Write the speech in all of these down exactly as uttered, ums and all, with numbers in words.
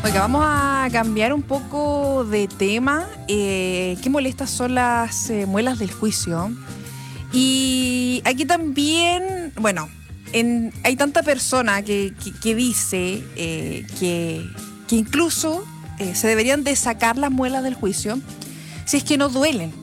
Oiga, vamos a cambiar un poco de tema. Eh, ¿Qué molestas son las eh, muelas del juicio? Y aquí también, bueno, en, hay tanta persona que, que, que dice eh, que, que incluso eh, se deberían de sacar las muelas del juicio si es que no duelen.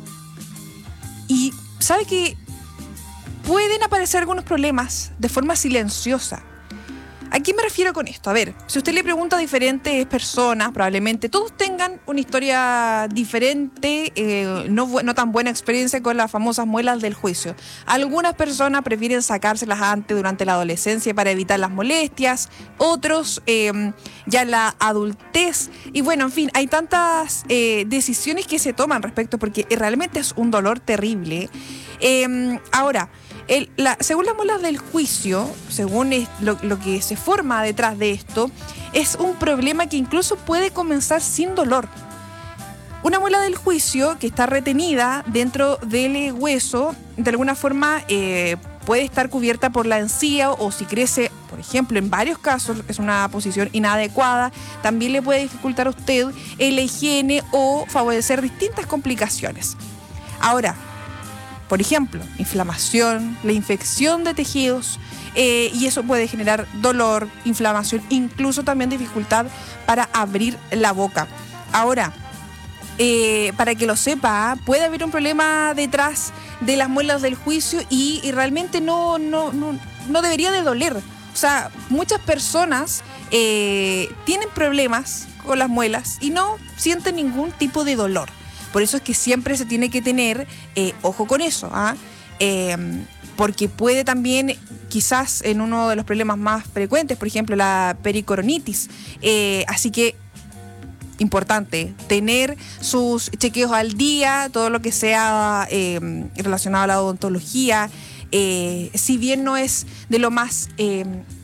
Y sabe que pueden aparecer algunos problemas de forma silenciosa. ¿A qué me refiero con esto? A ver, si usted le pregunta a diferentes personas, probablemente todos tengan una historia diferente, eh, no, no tan buena experiencia con las famosas muelas del juicio. Algunas personas prefieren sacárselas antes, durante la adolescencia, para evitar las molestias, otros eh, ya en la adultez. Y bueno, en fin, hay tantas eh, decisiones que se toman respecto, porque realmente es un dolor terrible. Eh, ahora, El, la, según las muelas del juicio, según es, lo, lo que se forma detrás de esto, es un problema que incluso puede comenzar sin dolor. Una muela del juicio que está retenida dentro del hueso, de alguna forma eh, puede estar cubierta por la encía, o si crece, por ejemplo, en varios casos, es una posición inadecuada, también le puede dificultar a usted la higiene o favorecer distintas complicaciones. Ahora, por ejemplo, inflamación, la infección de tejidos, eh, y eso puede generar dolor, inflamación, incluso también dificultad para abrir la boca. Ahora, eh, para que lo sepa, puede haber un problema detrás de las muelas del juicio y, y realmente no, no, no, no debería de doler. O sea, muchas personas eh, tienen problemas con las muelas y no sienten ningún tipo de dolor. Por eso es que siempre se tiene que tener eh, ojo con eso, ¿ah? eh, porque puede también, quizás en uno de los problemas más frecuentes, por ejemplo, la pericoronitis. Eh, así que, importante, tener sus chequeos al día, todo lo que sea eh, relacionado a la odontología. Eh, si bien no es de lo más eh,